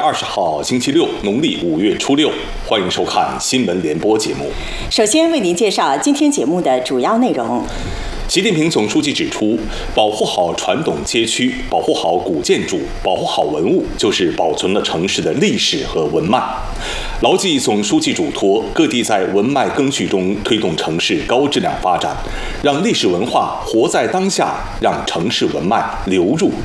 号，星期六，农历5月初6，欢迎收看新闻联播节目。 首先为您介绍今天节目的主要内容。 习近平总书记指出，保护好传统街区，保护好古建筑，保护好文物，就是保存了城市的历史和文脉。牢记总书记嘱托，各地在文脉赓续中推动城市高质量发展，让历史文化活在当下，让城市文脉流入